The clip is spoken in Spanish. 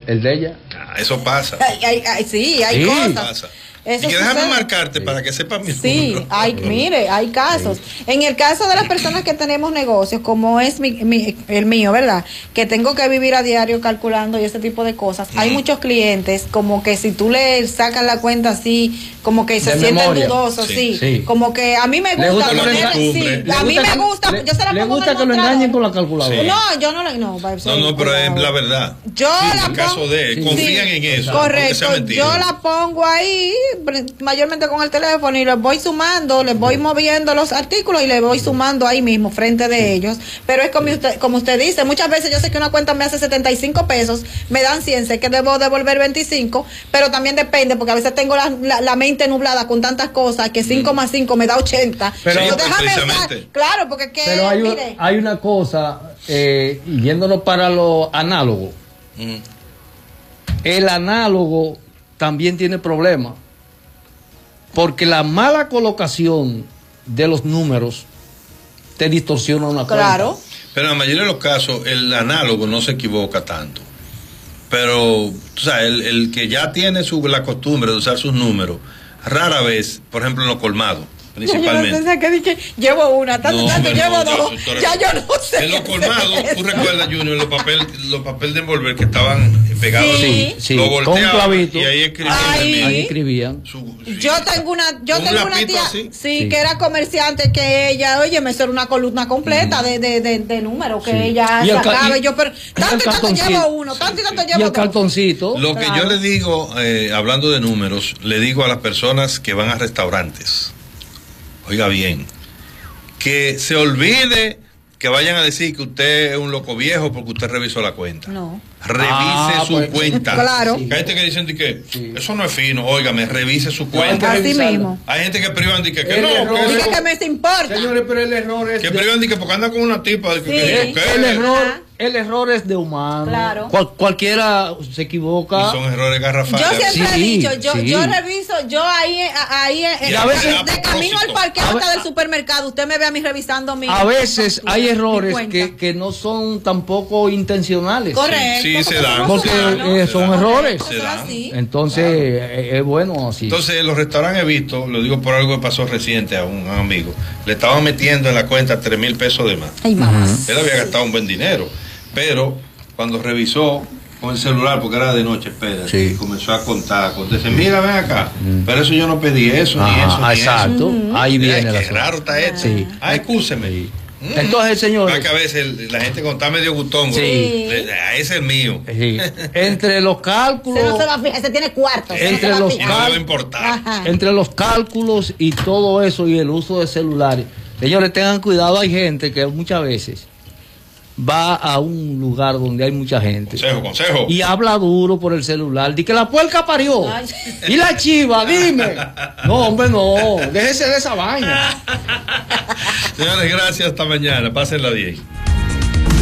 el de ella. Eso pasa. Sí, hay cosas. Pasa. Eso y que déjame sucede. marcarte para que sepas mi Sí, número. mire, hay casos. En el caso de las personas que tenemos negocios, como es el mío, ¿verdad? Que tengo que vivir a diario calculando y ese tipo de cosas. Hay muchos clientes como que si tú le sacas la cuenta así, como que se sienten dudosos, sí. Como que a mí me gusta poner, sí, a mí me gusta, yo se la pongo. ¿Le gusta que lo engañen con la calculadora? No, yo no le, no, pero es la verdad. Yo en el caso de, confían en eso. Correcto, yo la pongo ahí, mayormente con el teléfono, y les voy sumando, les voy moviendo los artículos y les voy sumando ahí mismo, frente de ellos. Pero es como usted dice, muchas veces yo sé que una cuenta me hace 75 pesos, me dan 100, sé que debo devolver 25, pero también depende, porque a veces tengo la mente nublada con tantas cosas, que 5 más 5 me da 80. Pero yo déjame usar, claro, porque es que, pero hay una cosa, yéndonos para lo análogo. El análogo también tiene problemas, porque la mala colocación de los números te distorsiona una cuenta. Pero en la mayoría de los casos el análogo no se equivoca tanto. Pero, tú sabes, el que ya tiene la costumbre de usar sus números, rara vez, por ejemplo en los colmados, principalmente. Yo no sé que llevo una, tanto llevo dos. Ya yo no sé. En los colmados, tú recuerdas, Junior, los papeles de envolver que estaban pegados, lo volteaban, con un clavito, y ahí escribían. Yo tengo una tía, que era comerciante, que ella, oye, me hizo una columna completa de números que ella sacaba, y yo, pero tanto llevo uno, tanto llevo y el cartoncito. Lo que yo le digo, hablando de números, le digo a las personas que van a restaurantes, oiga bien, que se olvide que vayan a decir que usted es un loco viejo porque usted revisó la cuenta. No. Revise su cuenta. Claro. Hay gente que dicen que eso no es fino, óigame, revise su cuenta. Así mismo. Hay gente que privan de que no, que me importa. Señores, pero el error es que privan de que porque anda con una tipa de el error es de humano. Claro. Cualquiera se equivoca. Y son errores garrafales. Yo siempre he dicho, yo reviso, yo ahí de camino al parque hasta del supermercado, usted me ve a mí revisando mi. A veces hay errores que no son tampoco intencionales. Correcto. Sí, se dan. Porque son errores. Se dan. Entonces, es bueno así. Entonces, en los restaurantes he visto, lo digo por algo que pasó reciente a un amigo, le estaban metiendo en la cuenta 3,000 pesos de más. Ay, mamá. Él había gastado un buen dinero, pero cuando revisó con el celular, porque era de noche, y comenzó a contar, dice, mira, ven acá, pero eso yo no pedí eso, ni eso, exacto. Ahí viene qué raro está esto. Excúseme. Entonces, señores, que a veces la gente cuando está medio gustón, ese es el mío. Entre los cálculos, no se va a fijar, se tiene cuartos. Entre los cálculos y todo eso y el uso de celulares, señores, tengan cuidado. Hay gente que muchas veces va a un lugar donde hay mucha gente. Consejo. Y habla duro por el celular. Di que la puerca parió. Ay. Y la chiva, dime. No, hombre, no. Déjese de esa vaina. Señores, gracias. Hasta mañana. Pásenla bien.